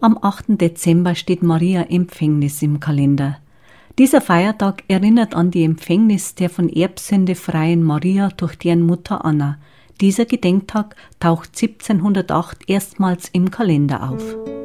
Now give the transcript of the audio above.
Am 8. Dezember steht Maria Empfängnis im Kalender. Dieser Feiertag erinnert an die Empfängnis der von Erbsünde freien Maria durch deren Mutter Anna. Dieser Gedenktag taucht 1708 erstmals im Kalender auf.